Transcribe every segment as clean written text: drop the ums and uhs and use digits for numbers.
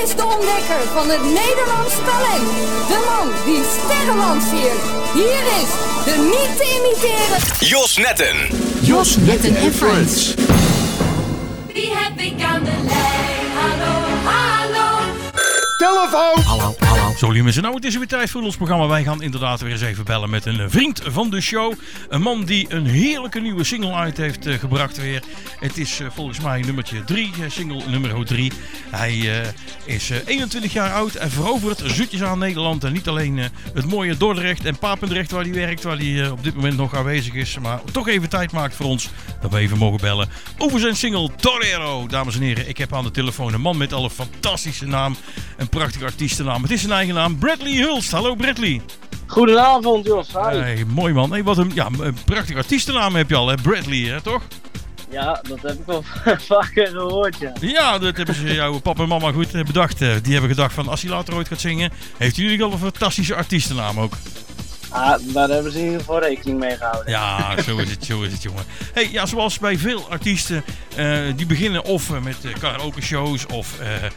is de ontdekker van het Nederlands talent. De man die sterren lanceert. Hier is de niet te imiteren Jos Netten. Jos Netten en Friends. Wie heb ik aan de lijn? Hallo, hallo. Telefoon! Hallo. Zo lieve mensen, nou het is weer tijd voor ons programma. Wij gaan inderdaad weer eens even bellen met een vriend van de show. Een man die een heerlijke nieuwe single uit heeft gebracht weer. Het is volgens mij nummertje 3, single nummer 3. Hij is 21 jaar oud en verovert zoetjes aan Nederland. En niet alleen het mooie Dordrecht en Papendrecht waar hij werkt, waar hij op dit moment nog aanwezig is. Maar toch even tijd maakt voor ons dat we even mogen bellen over zijn single Torero. Dames en heren, ik heb aan de telefoon een man met al een fantastische naam. Een prachtige artiestennaam. Het is zijn eigen naam, Bradley Hulst. Hallo Bradley. Goedenavond Jos, hi. Hey, mooi man. Hey, wat een prachtige artiestennaam heb je al, hè? Bradley, hè, toch? Ja, dat heb ik wel vaker gehoord, ja. Ja, dat hebben ze jouw papa en mama goed bedacht. Die hebben gedacht van als hij later ooit gaat zingen, heeft hij natuurlijk al een fantastische artiestennaam ook. Ah, daar hebben ze in ieder geval rekening mee gehouden. Ja, zo is het jongen. Hey, ja, zoals bij veel artiesten, die beginnen of met karaoke shows of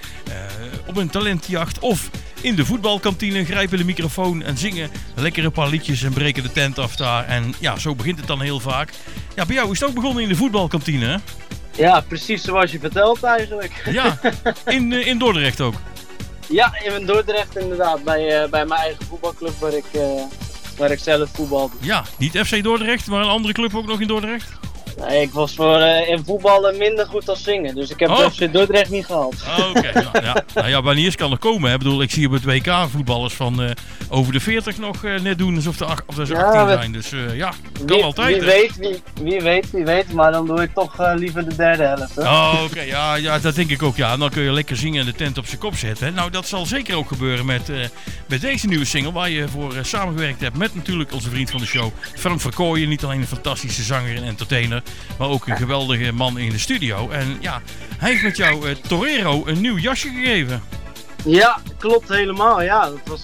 op een talentjacht of in de voetbalkantine, grijpen de microfoon en zingen lekker een paar liedjes en breken de tent af daar. En ja, zo begint het dan heel vaak. Ja, bij jou is het ook begonnen in de voetbalkantine, hè? Ja, precies zoals je vertelt eigenlijk. Ja, in Dordrecht ook. Ja, in Dordrecht inderdaad, bij mijn eigen voetbalclub waar ik zelf voetbalde. Ja, niet FC Dordrecht, maar een andere club ook nog in Dordrecht? Nee, ik was in voetballen minder goed als zingen, dus ik heb de FC Dordrecht niet gehaald. Oké. Nou ja, wanneer is kan er komen? Hè? Ik bedoel, ik zie op het WK voetballers van over de 40 nog net doen alsof ze 18 zijn. Dus kan altijd. Wie weet, maar dan doe ik toch liever de derde helft. Hè? Oh, oké. Ja, dat denk ik ook. Ja, en dan kun je lekker zingen en de tent op zijn kop zetten. Nou, dat zal zeker ook gebeuren met deze nieuwe single waar je voor samengewerkt hebt met natuurlijk onze vriend van de show, Frank Verkooyen. Niet alleen een fantastische zanger en entertainer, maar ook een geweldige man in de studio. En ja, hij heeft met jou Torero een nieuw jasje gegeven. Ja, klopt helemaal. Ja, dat was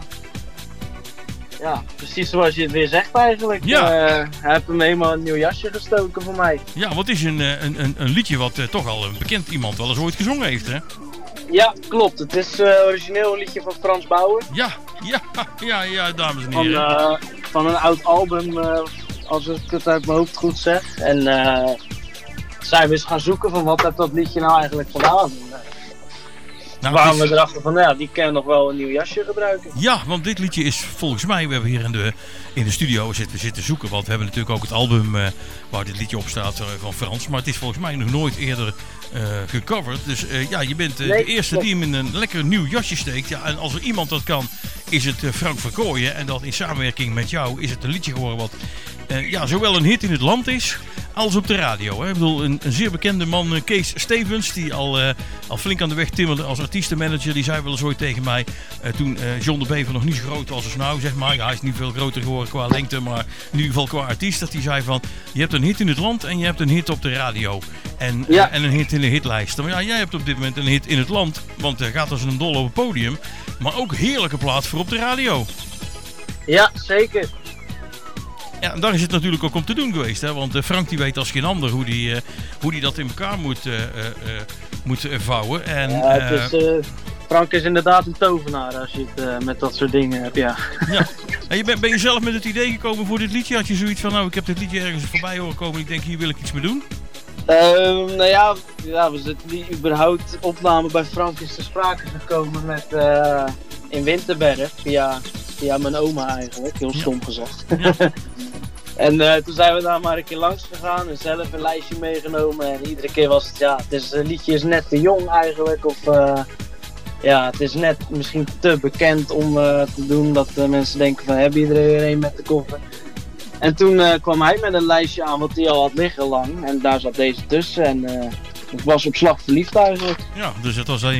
precies zoals je het weer zegt eigenlijk. Ja. Hij heeft hem helemaal een nieuw jasje gestoken voor mij. Ja, wat is een liedje wat toch al een bekend iemand wel eens ooit gezongen heeft, hè? Ja, klopt. Het is origineel een liedje van Frans Bauer. Ja, dames en heren. Van een oud album, als ik het uit mijn hoofd goed zeg. En zijn we eens gaan zoeken van wat heeft dat liedje nou eigenlijk gedaan. Nou, waarom we erachter van, die kan nog wel een nieuw jasje gebruiken. Ja, want dit liedje is volgens mij, we hebben hier in de studio zitten zoeken. Want we hebben natuurlijk ook het album waar dit liedje op staat van Frans. Maar het is volgens mij nog nooit eerder gecoverd. Dus je bent de eerste die hem in een lekker nieuw jasje steekt. Ja, en als er iemand dat kan, is het Frank Verkooyen. En dat in samenwerking met jou is het een liedje geworden wat zowel een hit in het land is als op de radio. Hè. Ik bedoel, een zeer bekende man, Kees Stevens, die al flink aan de weg timmerde als artiestenmanager. Die zei wel eens ooit tegen mij, toen John de Bever nog niet zo groot was als nou, zeg maar. Ja, hij is niet veel groter geworden qua lengte, maar in ieder geval qua artiest. Dat hij zei van, je hebt een hit in het land en je hebt een hit op de radio. En een hit in de hitlijst. Maar ja, jij hebt op dit moment een hit in het land, want gaat als een dol op het podium. Maar ook heerlijke plaat voor op de radio. Ja, zeker. Ja, en daar is het natuurlijk ook om te doen geweest, hè? Want Frank die weet als geen ander hoe die dat in elkaar moet vouwen. En, Frank is inderdaad een tovenaar als je het met dat soort dingen hebt, ja. En ben je zelf met het idee gekomen voor dit liedje? Had je zoiets van, nou, ik heb dit liedje ergens voorbij horen komen, ik denk, hier wil ik iets mee doen? We zitten die überhaupt opname bij Frank is ter sprake gekomen met in Winterberg, via mijn oma eigenlijk, heel stom gezegd. Ja. En toen zijn we daar maar een keer langs gegaan en zelf een lijstje meegenomen. En iedere keer was het, het liedje is net te jong eigenlijk. Of het is net misschien te bekend om te doen dat mensen denken van, heb je er een met de koffer? En toen kwam hij met een lijstje aan wat hij al had liggen lang. En daar zat deze tussen en ik was op slag verliefd eigenlijk. Ja, dus het was